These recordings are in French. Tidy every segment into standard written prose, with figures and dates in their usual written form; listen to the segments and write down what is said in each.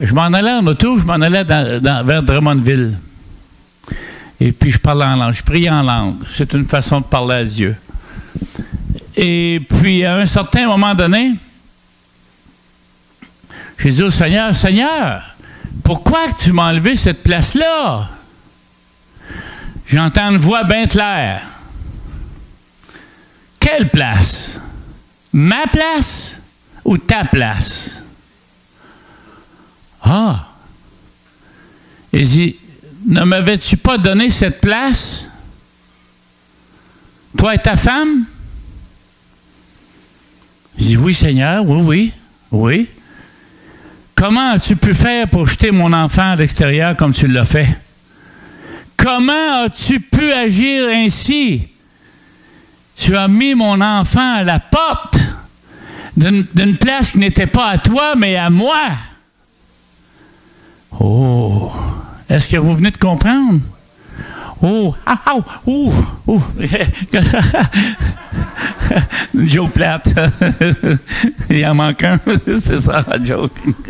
je m'en allais en auto, je m'en allais vers Drummondville. Et puis je parlais en langue, je priais en langue. C'est une façon de parler à Dieu. Et puis à un certain moment donné, j'ai dit au Seigneur, Seigneur, pourquoi que tu m'as enlevé cette place-là? J'entends une voix bien claire. Quelle place? Ma place ou ta place? Ah! Il dit, ne m'avais-tu pas donné cette place? Toi et ta femme? Je dis, oui, Seigneur, oui. Comment as-tu pu faire pour jeter mon enfant à l'extérieur comme tu l'as fait? Comment as-tu pu agir ainsi? Tu as mis mon enfant à la porte d'une place qui n'était pas à toi, mais à moi. Oh! Est-ce que vous venez de comprendre? Oh! Une joke plate. Il en manque un. C'est ça, la joke.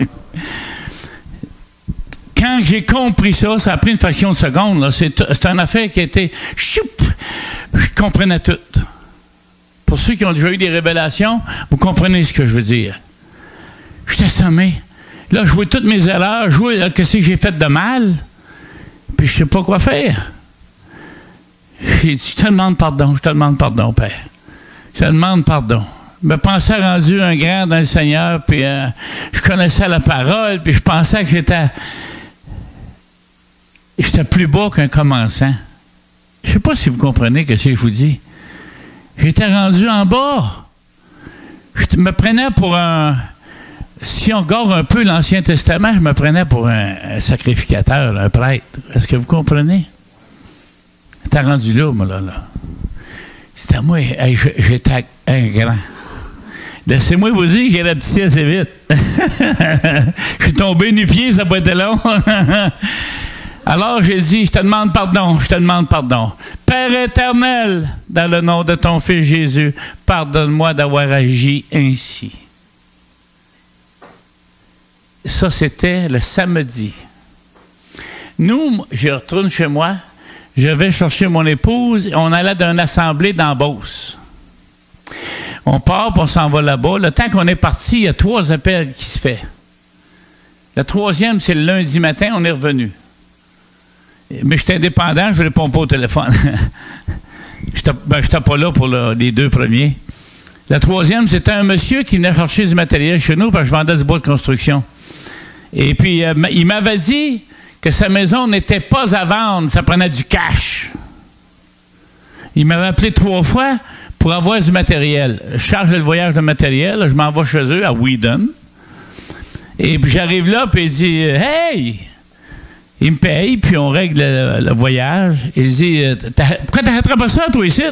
Quand j'ai compris ça, ça a pris une fraction de seconde. Là. C'est une affaire qui a été... Je comprenais tout. Pour ceux qui ont déjà eu des révélations, vous comprenez ce que je veux dire. J'étais sommé. Là, je vois toutes mes erreurs, je vois qu'est-ce que j'ai fait de mal, puis je ne sais pas quoi faire. J'ai dit, je te demande pardon, Père. Je te demande pardon. Je me pensais rendu un grand dans le Seigneur, puis je connaissais la parole, puis je pensais que j'étais plus bas qu'un commençant. Je ne sais pas si vous comprenez ce que je vous dis. J'étais rendu en bas. Je me prenais pour un... Si on regarde un peu l'Ancien Testament, je me prenais pour un sacrificateur, un prêtre. Est-ce que vous comprenez? J'étais rendu là, moi, là. C'était moi, j'étais un grand. Laissez-moi vous dire que j'ai rapetissé assez vite. Je suis tombé nu-pied, ça n'a pas été long. Alors j'ai dit, je te demande pardon. Père éternel, dans le nom de ton Fils Jésus, pardonne-moi d'avoir agi ainsi. Ça, c'était le samedi. Nous, je retourne chez moi, je vais chercher mon épouse, on allait d'une assemblée dans Beauce. On part, puis on s'en va là-bas. Le temps qu'on est parti, il y a 3 appels qui se font. Le 3e, c'est le lundi matin, on est revenu. Mais j'étais indépendant, je ne réponds pas au téléphone. Je n'étais pas là pour les 2 premiers. Le 3e, c'était un monsieur qui venait chercher du matériel chez nous parce que je vendais du bois de construction. Et puis, il m'avait dit que sa maison n'était pas à vendre, ça prenait du cash. Il m'avait appelé 3 fois pour avoir du matériel. Je charge le voyage de matériel, je m'en vais chez eux à Whedon. Et puis, j'arrive là, puis il dit « Hey! » Il me paye, puis on règle le voyage. Il dit « Pourquoi t'arrêterais pas ça, toi, ici? »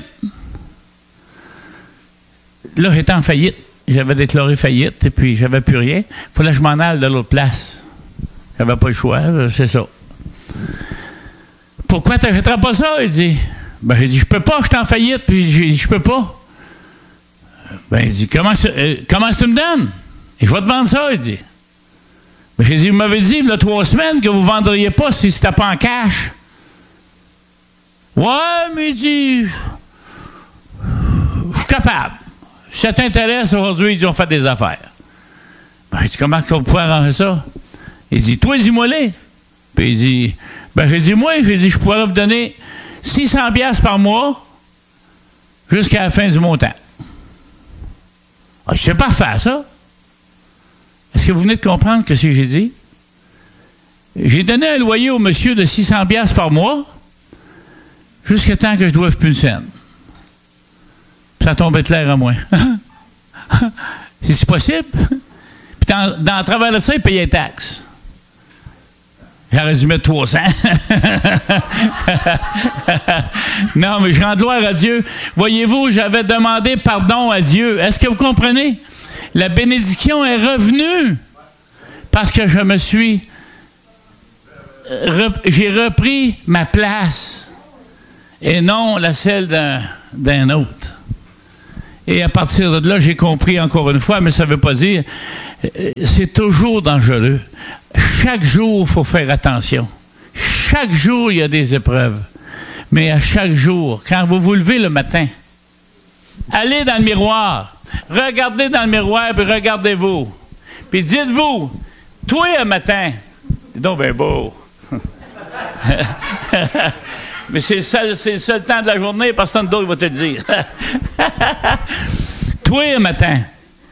Là, j'étais en faillite. J'avais déclaré faillite, et puis j'avais plus rien. Il fallait que je m'en aille de l'autre place. J'avais pas le choix, c'est ça. Pourquoi tu n'achèteras pas ça? Il dit. Ben, j'ai dit, je peux pas, je suis en faillite, puis j'ai dit, je peux pas. Ben, il dit, comment tu me donnes? Et je vais te vendre ça, il dit. Ben, j'ai dit, vous m'avez dit, il y a 3 semaines que vous ne vendriez pas si c'était pas en cash. Ouais, mais il dit, je suis capable. Si ça t'intéresse, aujourd'hui, ils ont fait des affaires. Ben, il dit, comment on peut arranger ça? Il dit, toi, dis-moi-les. Puis il dit, ben, j'ai dit, je pourrais vous donner 600 piastres par mois jusqu'à la fin du montant. Ah, c'est parfait, ça. Est-ce que vous venez de comprendre ce que j'ai dit? J'ai donné un loyer au monsieur de 600 piastres par mois jusqu'à temps que je doive plus une scène. Ça tombait clair à moi. C'est possible? Puis dans travers de ça, il payait les taxes. J'aurais dû mettre 300. Non, mais je rends gloire à Dieu. Voyez-vous, j'avais demandé pardon à Dieu. Est-ce que vous comprenez? La bénédiction est revenue parce que j'ai repris ma place et non la celle d'un autre. Et à partir de là, j'ai compris encore une fois, mais ça ne veut pas dire... c'est toujours dangereux. Chaque jour, il faut faire attention. Chaque jour, il y a des épreuves. Mais à chaque jour, quand vous vous levez le matin, allez dans le miroir, regardez dans le miroir, puis regardez-vous. Puis dites-vous, toi, un matin, c'est donc bien beau. Mais c'est le seul temps de la journée, personne d'autre va te le dire. Toi, un matin,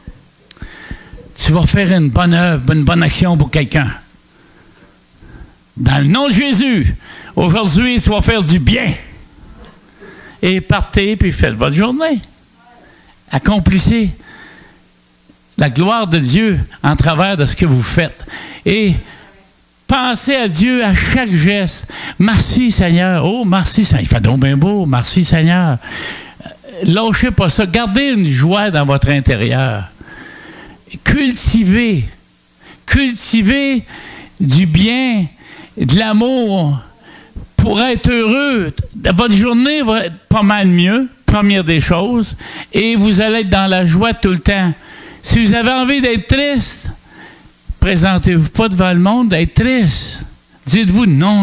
tu vas faire une bonne œuvre, une bonne action pour quelqu'un. Dans le nom de Jésus, aujourd'hui, tu vas faire du bien. Et partez, puis faites votre journée. Accomplissez la gloire de Dieu en travers de ce que vous faites. Et pensez à Dieu à chaque geste. Merci Seigneur. Oh, merci Seigneur. Il fait donc bien beau. Merci Seigneur. Lâchez pas ça. Gardez une joie dans votre intérieur. Cultivez du bien, de l'amour pour être heureux. Votre journée va être pas mal mieux, première des choses, et vous allez être dans la joie tout le temps. Si vous avez envie d'être triste, présentez-vous pas devant le monde d'être triste. Dites-vous non.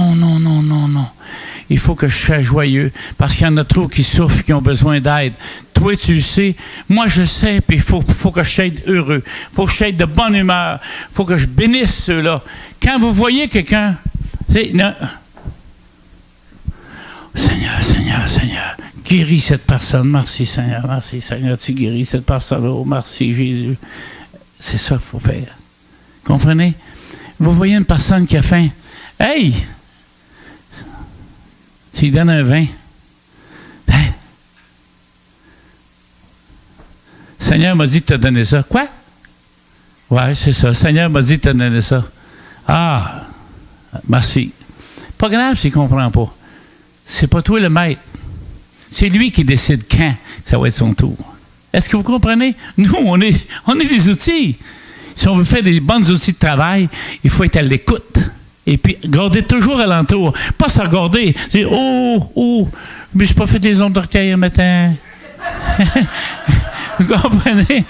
Il faut que je sois joyeux parce qu'il y en a trop qui souffrent, qui ont besoin d'aide. Toi, tu le sais. Moi, je sais, puis il faut que je sois heureux. Il faut que je sois de bonne humeur. Il faut que je bénisse ceux-là. Quand vous voyez quelqu'un, c'est... Seigneur, guéris cette personne. Merci, Seigneur, tu guéris cette personne. Oh, merci, Jésus. C'est ça qu'il faut faire. Comprenez? Vous voyez une personne qui a faim. Hey! Tu lui donnes un vin. Hein? Seigneur m'a dit de te donner ça. Quoi? Ouais, c'est ça. Seigneur m'a dit de te donner ça. Ah! Merci. Pas grave s'il ne comprend pas. C'est pas toi le maître. C'est lui qui décide quand ça va être son tour. Est-ce que vous comprenez? Nous, on est des outils. Si on veut faire des bons outils de travail, il faut être à l'écoute. Et puis, garder toujours alentour. Pas se regarder. Dire, mais je n'ai pas fait des ondes d'orteil un matin. Vous comprenez?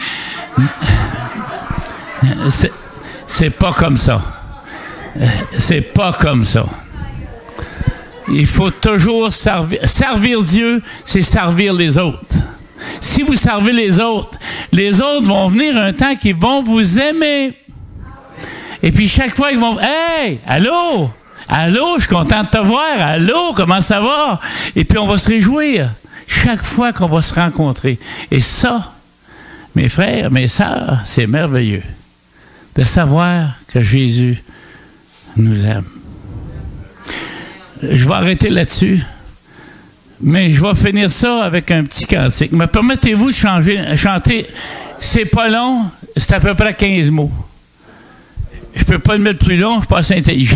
C'est pas comme ça. C'est pas comme ça. Il faut toujours servir. Servir Dieu, c'est servir les autres. Si vous servez les autres vont venir un temps qu'ils vont vous aimer. Et puis chaque fois, ils vont... Hey! Allô? Allô? Je suis content de te voir. Allô? Comment ça va? Et puis on va se réjouir chaque fois qu'on va se rencontrer. Et ça, mes frères, mes sœurs, c'est merveilleux de savoir que Jésus nous aime. Je vais arrêter là-dessus, mais je vais finir ça avec un petit cantique. Me permettez-vous de chanter? C'est pas long, c'est à peu près 15 mots. Je peux pas le mettre plus long, je suis pas assez intelligent.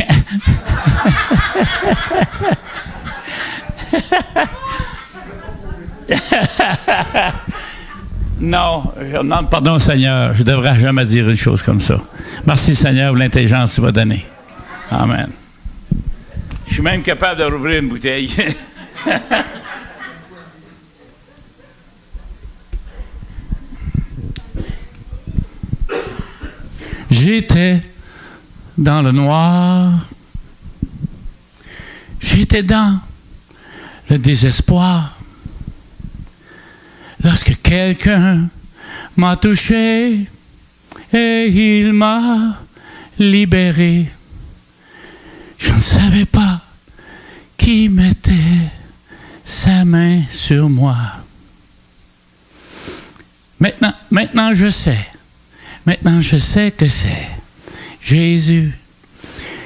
Non, je demande pardon au Seigneur, je ne devrais jamais dire une chose comme ça. Merci Seigneur pour l'intelligence que tu m'as donnée. Amen. Je suis même capable de rouvrir une bouteille. J'étais dans le noir. J'étais dans le désespoir. Lorsque quelqu'un m'a touché et il m'a libéré. Je ne savais pas qui mettait sa main sur moi. Maintenant je sais. Maintenant je sais que c'est Jésus